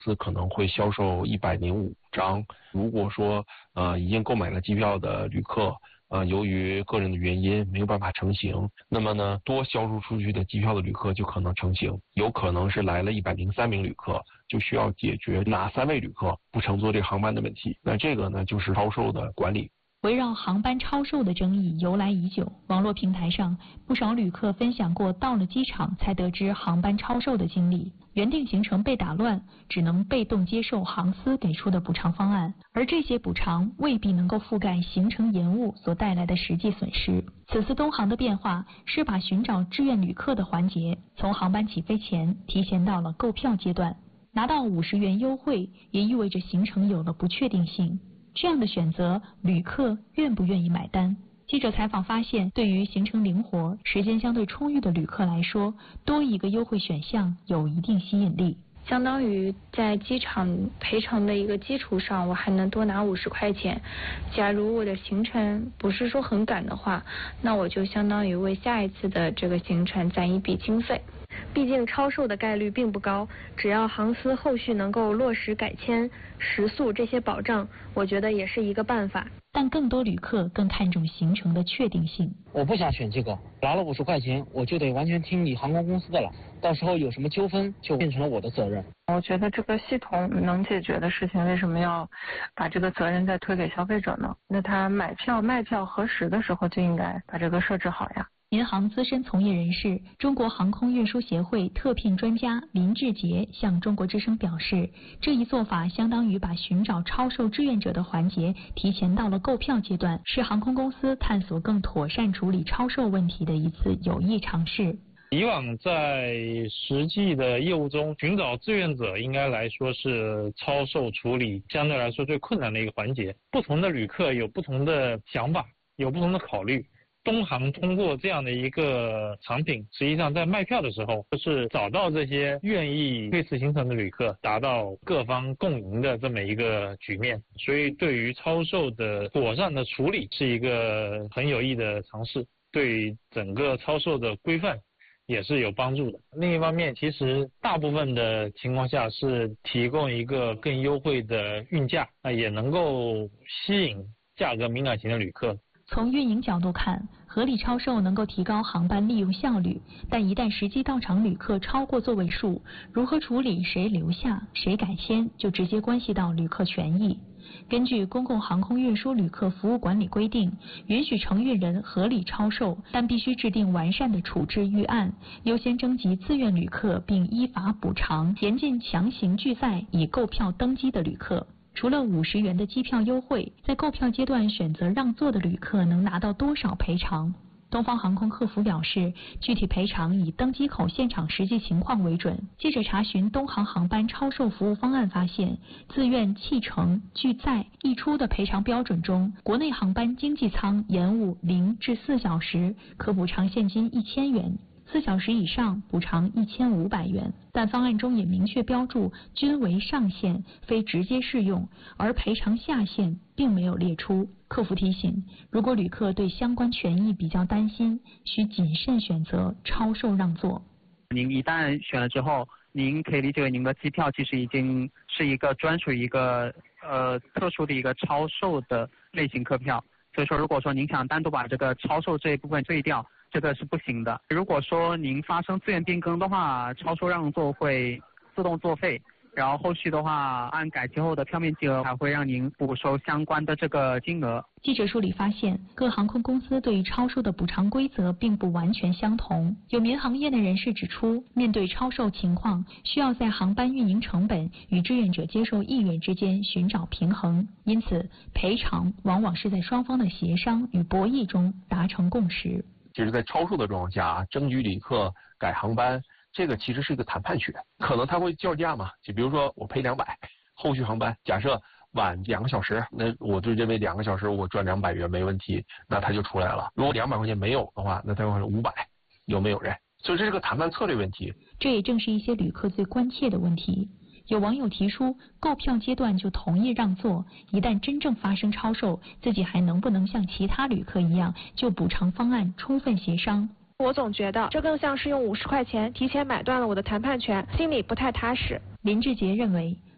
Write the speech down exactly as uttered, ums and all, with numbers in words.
司可能会销售一百零五张。如果说呃已经购买了机票的旅客，呃由于个人的原因没有办法成行，那么呢多销售出去的机票的旅客就可能成行，有可能是来了一百零三名旅客，就需要解决哪三位旅客不乘坐这个航班的问题。那这个呢就是超售的管理。 围绕航班超售的争议由来已久，网络平台上不少旅客分享过到了机场才得知航班超售的经历，原定行程被打乱，只能被动接受航司给出的补偿方案，而这些补偿未必能够覆盖行程延误所带来的实际损失。此次东航的变化是把寻找志愿旅客的环节从航班起飞前提前到了购票阶段，拿到五十元优惠也意味着行程有了不确定性。这样的选择，旅客愿不愿意买单？记者采访发现，对于行程灵活、时间相对充裕的旅客来说，多一个优惠选项有一定吸引力。 相当于在机场赔偿的一个基础上，我还能多拿五十块钱。假如我的行程不是说很赶的话，那我就相当于为下一次的这个行程攒一笔经费。 毕竟超售的概率并不高，只要航司后续能够落实改签、食宿这些保障，我觉得也是一个办法。 但更多旅客更看重行程的确定性。 我不想选这个，拿了五十块钱，我就得完全听你航空公司的了。到时候有什么纠纷，就变成了我的责任。 我觉得这个系统能解决的事情，为什么要把这个责任再推给消费者呢？那他买票卖票核实的时候就应该把这个设置好呀。 民航资深从业人士、中国航空运输协会特聘专家林志杰向中国之声表示，这一做法相当于把寻找超售志愿者的环节提前到了购票阶段，是航空公司探索更妥善处理超售问题的一次有益尝试。 以往在实际的业务中，寻找志愿者应该来说是超售处理相对来说最困难的一个环节。不同的旅客有不同的想法，有不同的考虑。东航通过这样的一个产品，实际上在卖票的时候，就是找到这些愿意推迟行程的旅客，达到各方共赢的这么一个局面。所以对于超售的妥善的处理是一个很有益的尝试，对于整个超售的规范也是有帮助的。另一方面，其实大部分的情况下是提供一个更优惠的运价，啊，也能够吸引价格敏感型的旅客。 从运营角度看，合理超售能够提高航班利用效率，但一旦实际到场旅客超过座位数，如何处理谁留下谁改签，就直接关系到旅客权益。根据公共航空运输旅客服务管理规定，允许承运人合理超售，但必须制定完善的处置预案，优先征集自愿旅客并依法补偿，严禁强行拒载已购票登机的旅客。除了五十元的机票优惠，在购票阶段选择让座的旅客能拿到多少赔偿？东方航空客服表示，具体赔偿以登机口现场实际情况为准。记者查询东航航班超售服务方案发现，自愿弃乘、拒载、溢出的赔偿标准中，国内航班经济舱延误零至四小时可补偿现金一千元。四小时以上补偿一千五百元，但方案中也明确标注均为上限，非直接适用，而赔偿下限并没有列出。客服提醒，如果旅客对相关权益比较担心，需谨慎选择超售让座。 您一旦选了之后，您可以理解为您的机票其实已经是一个专属于一个呃特殊的一个超售的类型客票，所以说如果说您想单独把这个超售这一部分退掉，这个是不行的。如果说您发生自愿变更的话，超售让座会自动作废，然后后续的话按改期后的票面金额还会让您补收相关的这个金额。 记者梳理发现，各航空公司对于超售的补偿规则并不完全相同。有民航业内人士指出，面对超售情况，需要在航班运营成本与志愿者接受意愿之间寻找平衡，因此赔偿往往是在双方的协商与博弈中达成共识。 其实在超售的状况下，争取旅客改航班，这个其实是一个谈判权，可能他会叫价嘛，就比如说我赔两百，后续航班假设晚两个小时，那我就认为两个小时我赚两百元没问题，那他就出来了。如果两百块钱没有的话，那他会五百，有没有人？所以这是个谈判策略问题。 这也正是一些旅客最关切的问题。有网友提出，购票阶段就同意让座，一旦真正发生超售，自己还能不能像其他旅客一样，就补偿方案充分协商？ 我总觉得这更像是用五十块钱提前买断了我的谈判权，心里不太踏实。 林志杰认为，